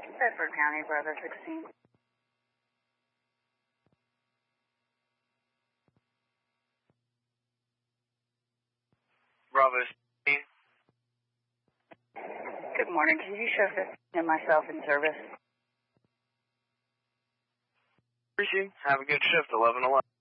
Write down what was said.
Bedford County, Brother 16. Bravo 16. Good morning. Can you show 15 and myself in service? Appreciate it. Have a good shift, 11-11.